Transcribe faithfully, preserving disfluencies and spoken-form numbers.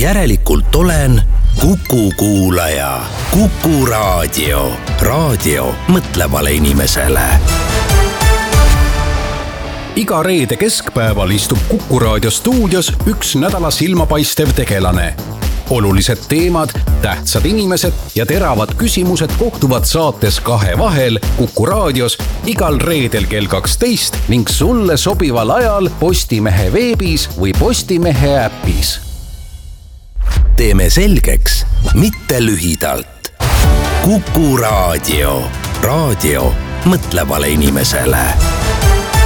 järelikult olen Kuku kuulaja. Kuku raadio. Raadio mõtlevale inimesele. Iga reede keskpäeval istub Kuku raadio stuudios üks nädala silmapaistev tegelane. Olulised teemad, tähtsad inimesed ja teravad küsimused kohtuvad saates Kahe vahel Kuku raadios igal reedel kell kaksteist ning sulle sobival ajal Postimehe veebis või Postimehe äpis. Teeme selgeks, mitte lühidalt. Kuku raadio. Raadio mõtlevale inimesele.